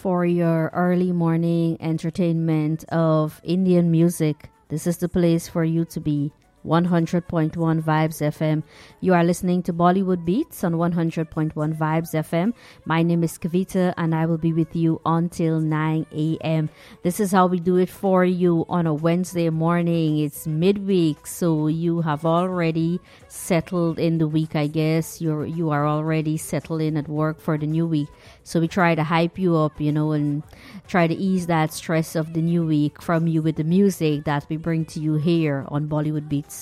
for your early morning entertainment of Indian music, this is the place for you to be. 100.1 Vibes FM. You are listening to Bollywood Beats on 100.1 Vibes FM. My name is Kavita and I will be with you until 9 a.m. This is how we do it for you on a Wednesday morning. It's midweek, so you have already settled in the week, I guess. You are already settled in at work for the new week. So we try to hype you up, and try to ease that stress of the new week from you with the music that we bring to you here on Bollywood Beats